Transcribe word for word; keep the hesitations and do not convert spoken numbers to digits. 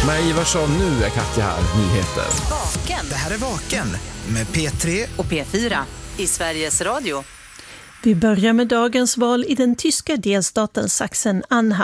Maja Ivarsson, nu är Katja här. Nyheter. Vaken. Det här är Vaken med P tre Och P fyra i Sveriges Radio. Vi börjar med dagens val i den tyska delstaten Sachsen-Anhalt.